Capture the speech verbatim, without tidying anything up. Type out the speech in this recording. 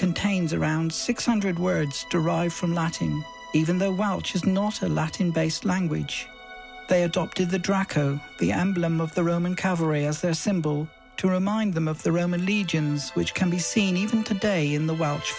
contains around six hundred words derived from Latin, even though Welsh is not a Latin-based language. They adopted the Draco, the emblem of the Roman cavalry, as their symbol, to remind them of the Roman legions, which can be seen even today in the Welsh